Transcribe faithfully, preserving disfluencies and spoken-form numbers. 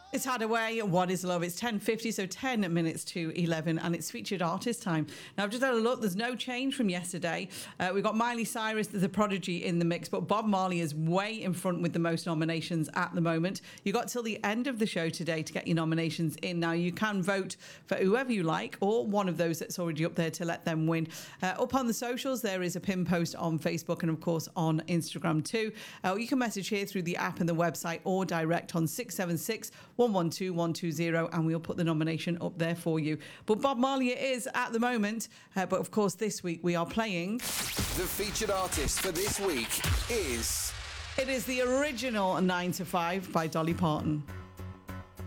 It's Hadaway. What is love? It's ten fifty, so ten minutes to eleven, and it's featured artist time. Now, I've just had a look. There's no change from yesterday. Uh, we've got Miley Cyrus, there's a Prodigy in the mix, but Bob Marley is way in front with the most nominations at the moment. You got till the end of the show today to get your nominations in. Now, you can vote for whoever you like, or one of those that's already up there to let them win. Uh, up on the socials, there is a pin post on Facebook and, of course, on Instagram too. Uh, you can message here through the app and the website, or direct on six seven six, one one two one two zero, and we'll put the nomination up there for you. But Bob Marley it is at the moment, uh, but of course this week we are playing... The featured artist for this week is... It is the original nine to five by Dolly Parton.